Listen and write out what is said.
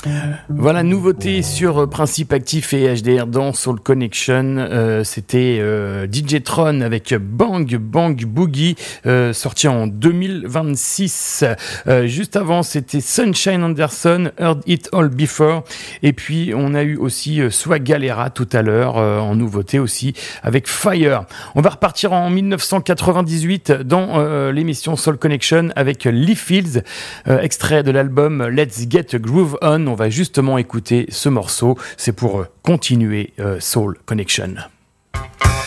Voilà, nouveauté sur Principe Actif et HDR dans Soul Connection. C'était DJ Tron avec Bang Bang Boogie, sorti en 2026. Juste avant, c'était Sunshine Anderson, Heard It All Before. Et puis, on a eu aussi Swagalera tout à l'heure, en nouveauté aussi, avec Fire. On va repartir en 1998 dans l'émission Soul Connection avec Lee Fields, extrait de l'album Let's Get a Groove On. On va justement écouter ce morceau, c'est pour continuer Soul Connection.